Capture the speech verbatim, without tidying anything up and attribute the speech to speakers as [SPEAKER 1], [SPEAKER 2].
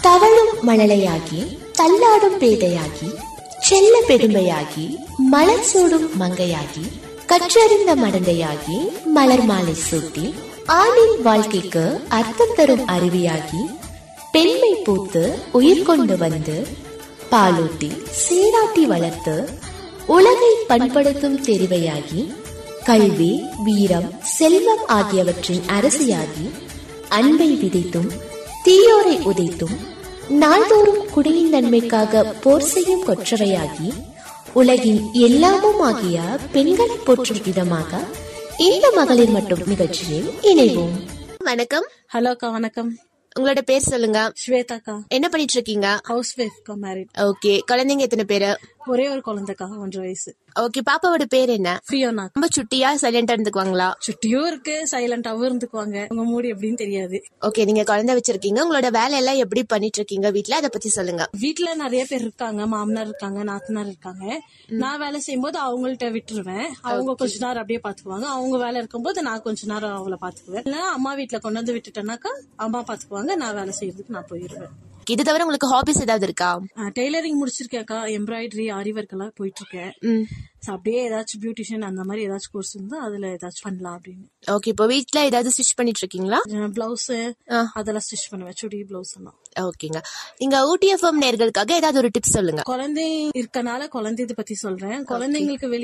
[SPEAKER 1] தவழும் மழலையாகி தள்ளாடும் பேதையாகி செல்ல பெருமையாகி மலர் சூடும் மங்கையாகி கற்றறிந்த மடந்தையாகி மலர் மாலை சூட்டி ஆணின் வாழ்க்கைக்கு அர்த்தம் தரும் அருவியாகி பெண்மை பூத்து உயிர் கொண்டு வந்து பாலூட்டி சீராட்டி வளர்த்து உலகை பண்படுத்தும் தெரிவையாகி கல்வி வீரம் செல்வம் ஆகியவற்றின் அரசியாகி அன்பை விதைத்தும் தீயோரை உதைத்தும் நாள்தோறும் குடியின் நன்மைக்காக போர் செய்யும் கொற்றவையாகி உலகின் எல்லாமும் ஆகிய பெண்களை போற்றும் விதமாக இந்த மகளிர் மட்டும் நிகழ்ச்சியில் இணைவோம். வணக்கம்.
[SPEAKER 2] ஹலோ அக்கா. வணக்கம்.
[SPEAKER 1] உங்களோட பேர் சொல்லுங்க.
[SPEAKER 2] ஸ்வேதாக்கா.
[SPEAKER 1] என்ன பண்ணிட்டு இருக்கீங்க?
[SPEAKER 2] House wife, married.
[SPEAKER 1] ஓகே. குழந்தைங்க எத்தனை பேரு?
[SPEAKER 2] ஒரே ஒரு குழந்தைக்கா, ஒன்றரை வயசு.
[SPEAKER 1] ஓகே. பாப்பாவோட பேர் என்ன?
[SPEAKER 2] ஃபியோனா.
[SPEAKER 1] ரொம்ப சுட்டியா சைலண்டா இருந்துக்குவாங்களா?
[SPEAKER 2] சுட்டியும் இருக்கு, சைலண்டாவும் இருந்துக்குவாங்க. உங்க மூடி எப்படின்னு தெரியாது.
[SPEAKER 1] ஓகே. நீங்க குழந்தை வச்சிருக்கீங்க, உங்களோட வேலை எல்லாம் எப்படி பண்ணிட்டு இருக்கீங்க வீட்டுல, அதை பத்தி சொல்லுங்க.
[SPEAKER 2] வீட்டுல நிறைய பேர் இருக்காங்க, மாமனார் இருக்காங்க, நாத்தனார் இருக்காங்க. நான் வேலை செய்யும் போது அவங்கள்ட்ட விட்டுருவேன். அவங்க கொஞ்ச நேரம் அப்படியே பாத்துக்குவாங்க. அவங்க வேலை இருக்கும்போது நான் கொஞ்ச நேரம் அவங்கள பாத்துக்குவேன். இல்ல அம்மா வீட்டுல கொண்டு வந்து விட்டுட்டேன்னாக்கா அம்மா பாத்துக்குவாங்க. நான் வேலை செய்யறதுக்கு நான் போயிருவேன்.
[SPEAKER 1] இது தவிர உங்களுக்கு ஹாபிஸ் ஏதாவது இருக்கா?
[SPEAKER 2] டெய்லரிங் முடிச்சிருக்கேன்க்கா. எம்ப்ராய்டரி, ஆரி ஒர்க் எல்லாம் போயிட்டு இருக்கேன். அப்படியே ஏதாச்சும் பியூட்டிஷியன் அந்த மாதிரி ஏதாச்சும் கோர்ஸ் இருந்தா அதுல ஏதாச்சும் பண்ணலாம் அப்படின்னு.
[SPEAKER 1] ஓகே. இப்போ வீட்ல ஏதாவது ஸ்டிச் பண்ணிட்டு இருக்கீங்களா?
[SPEAKER 2] பிளவுஸ் அதெல்லாம் ஸ்டிச் பண்ணுவேன், சுடி பிளவுஸ் எல்லாம்.
[SPEAKER 1] ஓகேங்க. நீங்க ஊட்டி எஃப்எம் நேயர்களுக்காக ஏதாவது ஒரு டிப்ஸ் சொல்லுங்க.
[SPEAKER 2] குழந்தை இருக்கனால குழந்தை இதை பத்தி சொல்றேன். குழந்தைங்களுக்கு வெளியே